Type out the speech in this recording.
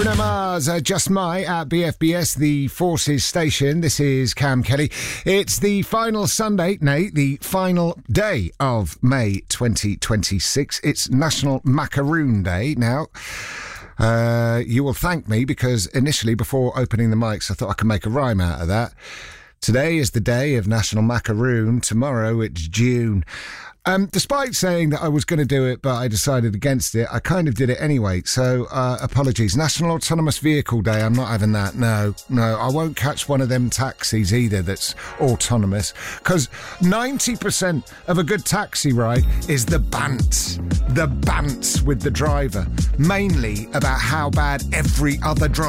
Bruno Mars, Just My at BFBS, the Forces station. This is Cam Kelly. It's the final Sunday, the final day of May 2026. It's National Macaroon Day. Now, you will thank me because initially, before opening the mics, I thought I could make a rhyme out of that. Today is the day of National Macaroon. Tomorrow it's June. Despite saying that I was going to do it, but I decided against it, I kind of did it anyway. So, apologies. National Autonomous Vehicle Day, I'm not having that. No, I won't catch one of them taxis either that's autonomous. Because 90% of a good taxi ride is the bants. The bants with the driver. Mainly about how bad every other driver